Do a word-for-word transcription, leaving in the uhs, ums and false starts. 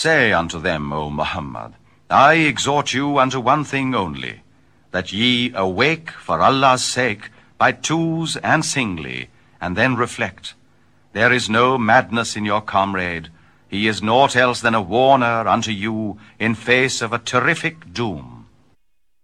Say unto them, O Muhammad, I exhort you unto one thing only, that ye awake for Allah's sake by twos and singly, and then reflect. There is no madness in your comrade. He is naught else than a warner unto you in face of a terrific doom.